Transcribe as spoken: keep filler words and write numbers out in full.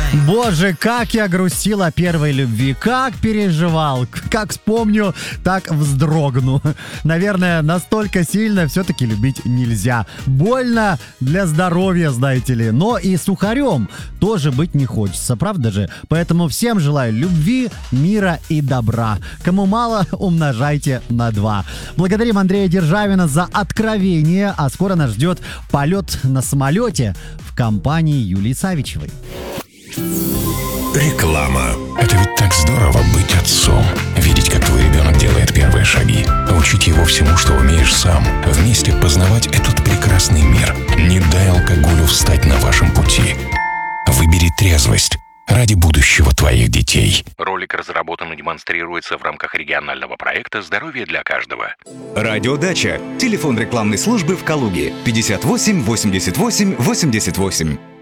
Боже, как я грустил о первой любви, как переживал, как вспомню, так вздрогну. Наверное, настолько сильно все-таки любить нельзя. Больно для здоровья, знаете ли. Но и сухарем тоже быть не хочется, правда же? Поэтому всем желаю любви, мира и добра. Кому мало, умножайте на два. Благодарим Андрея Державина за откровение, а скоро нас ждет полет на самолете в компании Юлии Савичевой. Реклама. Это ведь так здорово быть отцом. Видеть, как твой ребенок делает первые шаги. Учить его всему, что умеешь сам. Вместе познавать этот прекрасный мир. Не дай алкоголю встать на вашем пути. Выбери трезвость ради будущего твоих детей. Ролик разработан и демонстрируется в рамках регионального проекта «Здоровье для каждого». Радиодача. Телефон рекламной службы в Калуге. пятьдесят восемь восемьдесят восемь восемьдесят восемь.